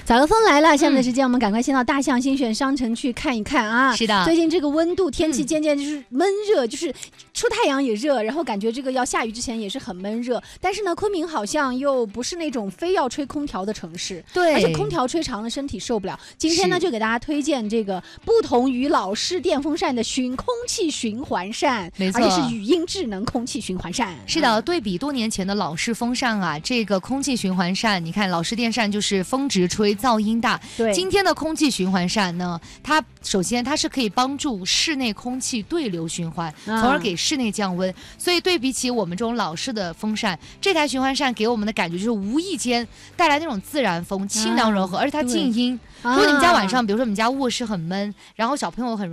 早高峰来了，下面的时间我们赶快先到大象新选商城去看一看啊。 是的， 最近这个温度天气渐渐就是闷热，就是出太阳也热，然后感觉这个要下雨之前也是很闷热。但是呢，昆明好像又不是那种非要吹空调的城市， 对， 而且空调吹长了身体受不了。今天呢，就给大家推荐这个不同于老式电风扇的空气循环扇， 没错， 而且是语音智能空气循环扇。 是的，对比多年前的老式风扇啊，这个空气循环扇，你看老式电扇就是风直吹，噪音大。 对， 今天的空气循环扇呢，它首先它是可以帮助室内空气对流循环，从而给室内降温。所以对比起我们这种老式的风扇，这台循环扇给我们的感觉就是无意间带来那种自然风，清凉柔和，而且它静音。如果你们家晚上，比如说你们家卧室很闷，然后小朋友很